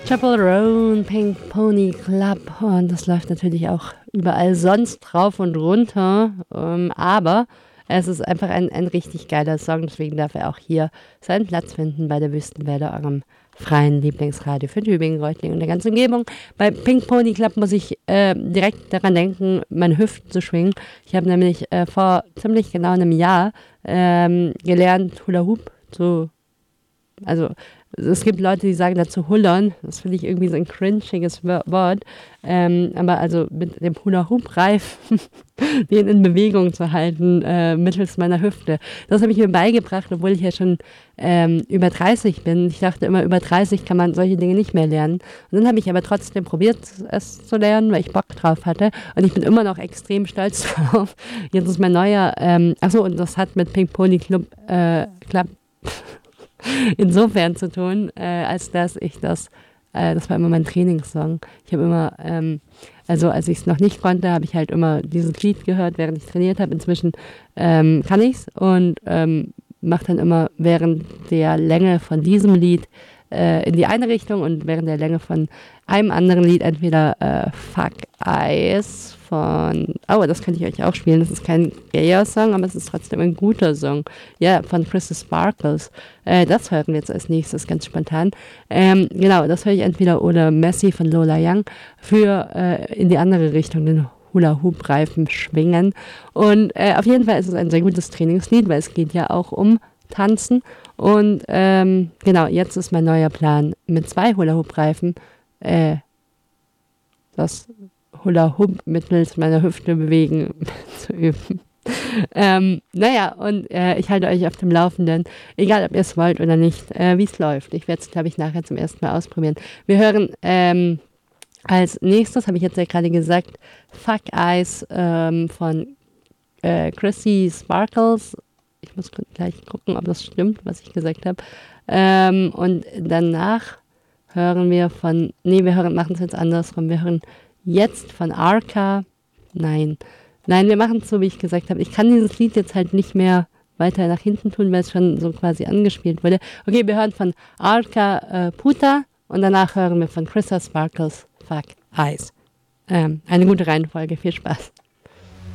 Chapel Roan, Pink Pony Club, und das läuft natürlich auch überall sonst drauf und runter, aber es ist einfach ein richtig geiler Song, deswegen darf er auch hier seinen Platz finden bei der Wüstenwelle, eurem freien Lieblingsradio für Tübingen, Reutlingen und der ganzen Umgebung. Bei Pink Pony Club muss ich direkt daran denken, meine Hüften zu schwingen. Ich habe nämlich vor ziemlich genau einem Jahr gelernt, Hula Hoop zu, also es gibt Leute, die sagen dazu Hullern. Das finde ich irgendwie so ein cringiges Wort. Aber also mit dem Hula-Hoop-Reifen den in Bewegung zu halten, mittels meiner Hüfte. Das habe ich mir beigebracht, obwohl ich ja schon über 30 bin. Ich dachte immer, über 30 kann man solche Dinge nicht mehr lernen. Und dann habe ich aber trotzdem probiert, es zu lernen, weil ich Bock drauf hatte. Und ich bin immer noch extrem stolz drauf. Jetzt ist mein neuer, achso, und das hat mit Pink Pony Club insofern zu tun, als dass ich das war immer mein Trainingssong. Ich habe immer, also als ich es noch nicht konnte, habe ich halt immer dieses Lied gehört, während ich trainiert habe. Inzwischen kann ich es und mache dann immer während der Länge von diesem Lied in die eine Richtung und während der Länge von einem anderen Lied entweder Fuck Eyes von, oh, das könnte ich euch auch spielen, das ist kein gayer Song, aber es ist trotzdem ein guter Song, ja, von Crystal Sparkles, das hören wir jetzt als nächstes, ganz spontan, genau, das höre ich entweder oder Messi von Lola Young für in die andere Richtung, den Hula-Hoop-Reifen schwingen und auf jeden Fall ist es ein sehr gutes Trainingslied, weil es geht ja auch um Tanzen und genau, jetzt ist mein neuer Plan mit 2 Hula-Hoop-Reifen das Hula-Hoop mittels meiner Hüfte bewegen zu üben. Naja, und ich halte euch auf dem Laufenden, egal ob ihr es wollt oder nicht, wie es läuft. Ich werde es, glaube ich, nachher zum ersten Mal ausprobieren. Wir hören als nächstes, habe ich jetzt ja gerade gesagt, Fuck Eyes von Chrissy Sparkles. Ich muss gleich gucken, ob das stimmt, was ich gesagt habe. Und danach hören wir von, machen es jetzt andersrum. Wir hören jetzt von Arca. Nein, wir machen es so, wie ich gesagt habe. Ich kann dieses Lied jetzt halt nicht mehr weiter nach hinten tun, weil es schon so quasi angespielt wurde. Okay, wir hören von Arca Puta und danach hören wir von Crystal Sparkles Fuck Eyes. Eine gute Reihenfolge. Viel Spaß.